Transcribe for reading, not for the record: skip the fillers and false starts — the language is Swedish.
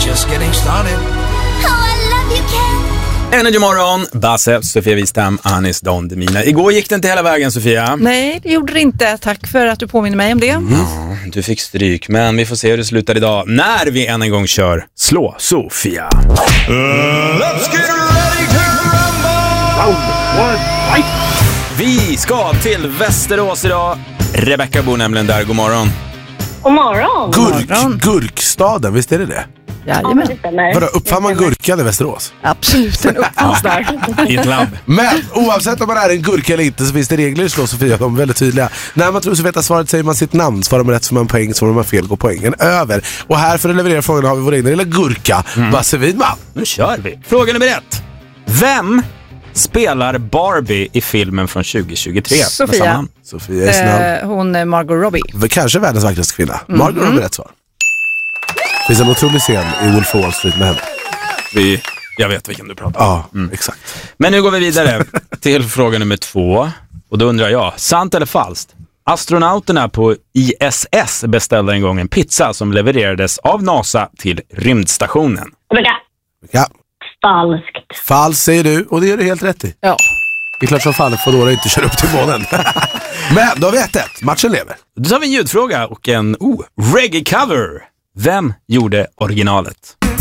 just getting started. Oh, I love you, Ken. Energy Morgon, Basse, Sofia Wistam, Anis Don Demina. Igår gick det inte hela vägen, Sofia. Nej, det gjorde det inte. Tack för att du påminner mig om det. Ja, du fick stryk, men vi får se hur det slutar idag när vi än en gång kör Slå Sofia. Let's get ready to rumble! Vi ska till Västerås idag. Rebecca bor nämligen där, god morgon. God morgon. Gurkstaden, visst är det? Jajamän. Det stämmer. Vadå, uppfann man gurkan i Västerås? Absolut, den uppfanns där. I ett labb. Men oavsett om man är en gurka eller inte så finns det regler i Slå Sofia, de är väldigt tydliga. När man tror sig veta svaret säger man sitt namn, svarar man rätt får man poäng, svarar man fel går poängen över. Och här för att leverera frågan har vi vår egen lilla gurka, Basse Widman. Nu kör vi. Fråga nummer 1. Vem spelar Barbie i filmen från 2023? Sofia. Sofia är snabb. Hon är Margot Robbie. Kanske världens vackraste kvinna. Margot Robbie rätt svar. Det finns en otrolig scen i Wolf of Wall Street med henne. Jag vet vilken du pratar om. Ja, exakt. Men nu går vi vidare till fråga nummer 2. Och då undrar jag, sant eller falskt? Astronauterna på ISS beställde en gång en pizza som levererades av NASA till rymdstationen. Ja. Falskt. Falskt säger du, och det gör du helt rätt i. Ja. Det är klart som fallet får då inte köra upp till månen. Men då vet det. Matchen lever. Då har vi en ljudfråga och en reggae-cover. Vem gjorde originalet?